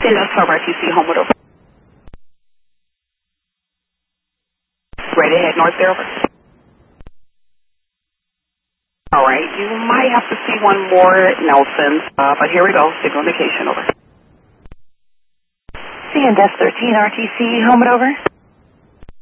CNS Sub RTC, Homewood, over. Right ahead, north there, over. All right, you might have to see one more Nelson's, but here we go. Signal indication, over. CNS 13 RTC, Homewood, over.